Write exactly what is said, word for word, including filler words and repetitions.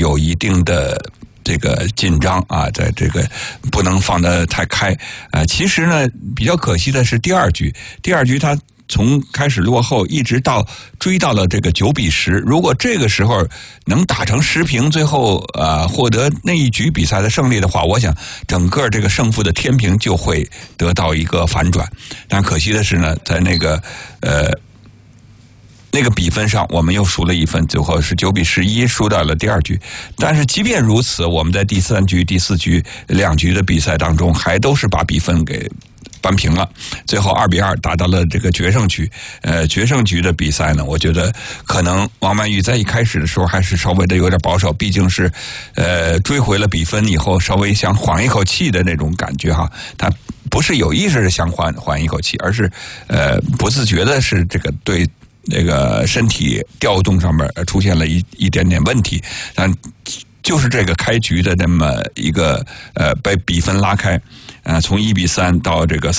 有一定的这个紧张啊，在这个不能放得太开啊。其实呢，比较可惜的是第二局，第二局他从开始落后一直到追到了这个九比十，如果这个时候能打成十平，最后呃获得那一局比赛的胜利的话，我想整个这个胜负的天平就会得到一个反转。但可惜的是呢，在那个呃那个比分上，我们又输了一分，最后是九比十一输到了第二局。但是即便如此，我们在第三局、第四局两局的比赛当中，还都是把比分给扳平了，最后二比二打到了这个决胜局。呃，决胜局的比赛呢，我觉得可能王曼玉在一开始的时候还是稍微的有点保守，毕竟是呃追回了比分以后，稍微想缓一口气的那种感觉哈。他不是有意识的想缓缓一口气，而是呃不自觉的是这个对那个身体调动上面出现了一一点点问题，但就是这个开局的这么一个呃被比分拉开，呃从一比三到这个